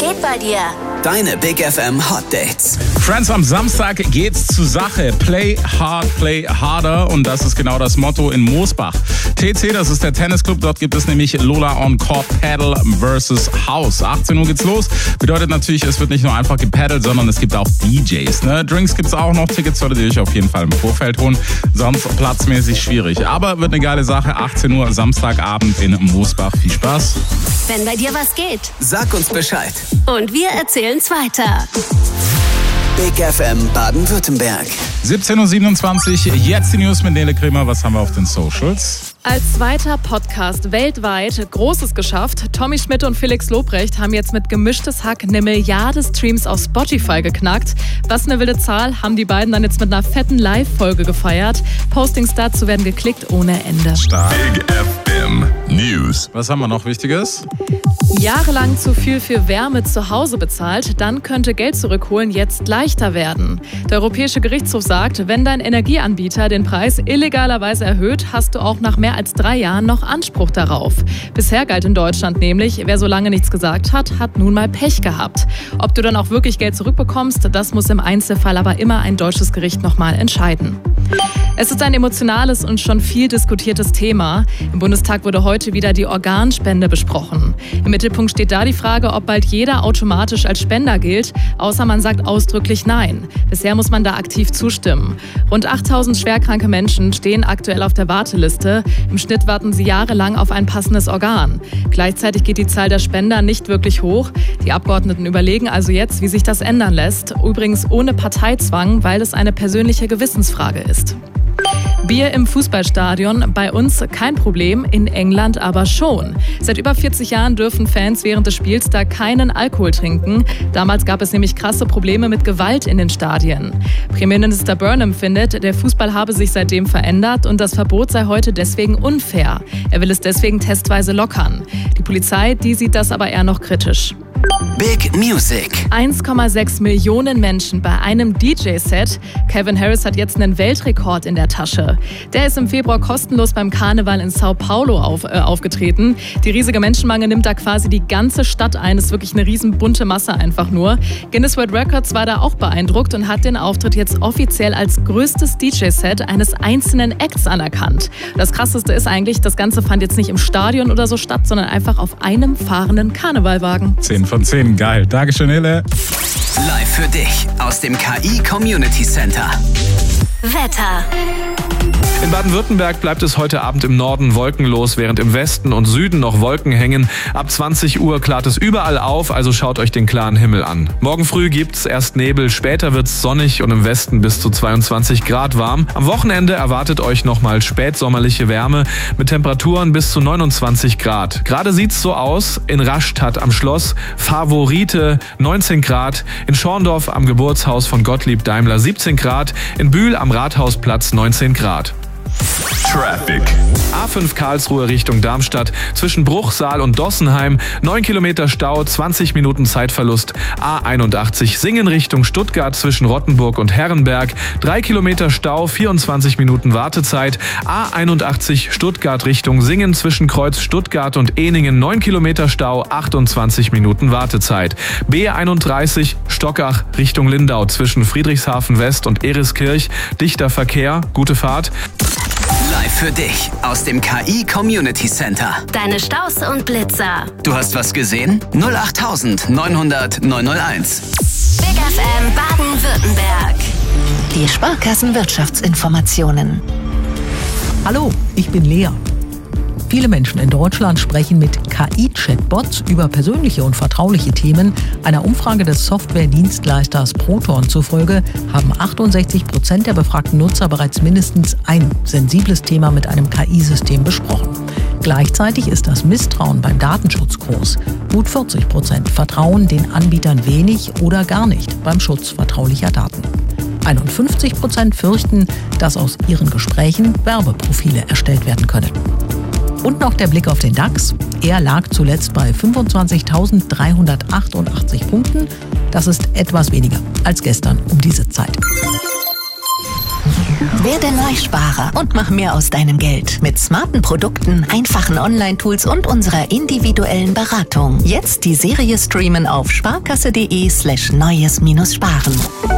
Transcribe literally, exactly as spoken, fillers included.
geht bei dir? Deine Big F M Hot Dates. Friends, am Samstag geht's zur Sache. Play hard, play harder. Und das ist genau das Motto in Moosbach. T C, das ist der Tennisclub. Dort gibt es nämlich Lola on Court Paddle versus House. achtzehn Uhr geht's los. Bedeutet natürlich, es wird nicht nur einfach gepaddelt, sondern es gibt auch D Js. Ne? Drinks gibt's auch noch. Tickets solltet ihr euch auf jeden Fall im Vorfeld holen. Sonst platzmäßig schwierig. Aber wird eine geile Sache. achtzehn Uhr Samstagabend in Moosbach. Viel Spaß. Wenn bei dir was geht. Sag uns Bescheid. Und wir erzählen's weiter. Big F M Baden-Württemberg. siebzehn Uhr siebenundzwanzig, jetzt die News mit Nele Kremer. Was haben wir auf den Socials? Als zweiter Podcast weltweit Großes geschafft. Tommy Schmidt und Felix Lobrecht haben jetzt mit Gemischtes Hack eine Milliarde Streams auf Spotify geknackt. Was eine wilde Zahl, haben die beiden dann jetzt mit einer fetten Live-Folge gefeiert. Postings dazu werden geklickt ohne Ende. Stark. Big F M News. Was haben wir noch Wichtiges? Jahrelang zu viel für Wärme zu Hause bezahlt, dann könnte Geld zurückholen jetzt leichter werden. Der Europäische Gerichtshof sagt, wenn dein Energieanbieter den Preis illegalerweise erhöht, hast du auch nach mehr als drei Jahren noch Anspruch darauf. Bisher galt in Deutschland nämlich, wer so lange nichts gesagt hat, hat nun mal Pech gehabt. Ob du dann auch wirklich Geld zurückbekommst, das muss im Einzelfall aber immer ein deutsches Gericht nochmal entscheiden. Es ist ein emotionales und schon viel diskutiertes Thema. Im Bundestag wurde heute wieder die Organspende besprochen. Im Mittelpunkt steht da die Frage, ob bald jeder automatisch als Spender gilt, außer man sagt ausdrücklich Nein. Bisher muss man da aktiv zustimmen. Rund achttausend schwerkranke Menschen stehen aktuell auf der Warteliste. Im Schnitt warten sie jahrelang auf ein passendes Organ. Gleichzeitig geht die Zahl der Spender nicht wirklich hoch. Die Abgeordneten überlegen also jetzt, wie sich das ändern lässt. Übrigens ohne Parteizwang, weil es eine persönliche Gewissensfrage ist. Bier im Fußballstadion, bei uns kein Problem, in England aber schon. Seit über vierzig Jahren dürfen Fans während des Spiels da keinen Alkohol trinken. Damals gab es nämlich krasse Probleme mit Gewalt in den Stadien. Premierminister Burnham findet, der Fußball habe sich seitdem verändert und das Verbot sei heute deswegen unfair. Er will es deswegen testweise lockern. Die Polizei, die sieht das aber eher noch kritisch. Big Music. eins Komma sechs Millionen Menschen bei einem D J-Set. Calvin Harris hat jetzt einen Weltrekord in der Tasche. Der ist im Februar kostenlos beim Karneval in Sao Paulo auf, äh, aufgetreten. Die riesige Menschenmenge nimmt da quasi die ganze Stadt ein. Ist wirklich eine riesen bunte Masse einfach nur. Guinness World Records war da auch beeindruckt und hat den Auftritt jetzt offiziell als größtes D J-Set eines einzelnen Acts anerkannt. Das Krasseste ist eigentlich, das Ganze fand jetzt nicht im Stadion oder so statt, sondern einfach auf einem fahrenden Karnevalwagen. zehn von zehn, geil. Dankeschön, Nele. Live für dich aus dem K I Community Center. Wetter. In Baden-Württemberg bleibt es heute Abend im Norden wolkenlos, während im Westen und Süden noch Wolken hängen. Ab zwanzig Uhr klart es überall auf, also schaut euch den klaren Himmel an. Morgen früh gibt's erst Nebel, später wird's sonnig und im Westen bis zu zweiundzwanzig Grad warm. Am Wochenende erwartet euch nochmal spätsommerliche Wärme mit Temperaturen bis zu neunundzwanzig Grad. Gerade sieht's so aus, in Rastatt am Schloss Favorite neunzehn Grad, in Schorndorf am Geburtshaus von Gottlieb Daimler siebzehn Grad, in Bühl am Rathausplatz neunzehn Grad. Traffic. A fünf Karlsruhe Richtung Darmstadt, zwischen Bruchsal und Dossenheim, neun Kilometer Stau, zwanzig Minuten Zeitverlust. A einundachtzig Singen Richtung Stuttgart, zwischen Rottenburg und Herrenberg, drei Kilometer Stau, vierundzwanzig Minuten Wartezeit. A einundachtzig Stuttgart Richtung Singen, zwischen Kreuz Stuttgart und Ehningen, neun Kilometer Stau, achtundzwanzig Minuten Wartezeit. B einunddreißig Stockach Richtung Lindau, zwischen Friedrichshafen West und Eriskirch, dichter Verkehr, gute Fahrt. Live für dich aus dem K I Community Center. Deine Staus und Blitzer. Du hast was gesehen? null acht neunhundert neunhunderteins. Big F M Baden-Württemberg. Die Sparkassen-Wirtschaftsinformationen. Hallo, ich bin Lea. Viele Menschen in Deutschland sprechen mit K I-Chatbots über persönliche und vertrauliche Themen. Einer Umfrage des Software-Dienstleisters Proton zufolge haben achtundsechzig Prozent der befragten Nutzer bereits mindestens ein sensibles Thema mit einem K I-System besprochen. Gleichzeitig ist das Misstrauen beim Datenschutz groß. Gut vierzig Prozent vertrauen den Anbietern wenig oder gar nicht beim Schutz vertraulicher Daten. einundfünfzig Prozent fürchten, dass aus ihren Gesprächen Werbeprofile erstellt werden können. Und noch der Blick auf den DAX. Er lag zuletzt bei fünfundzwanzigtausenddreihundertachtundachtzig Punkten. Das ist etwas weniger als gestern um diese Zeit. Werde Neusparer und mach mehr aus deinem Geld. Mit smarten Produkten, einfachen Online-Tools und unserer individuellen Beratung. Jetzt die Serie streamen auf sparkasse.de slash neues minus sparen.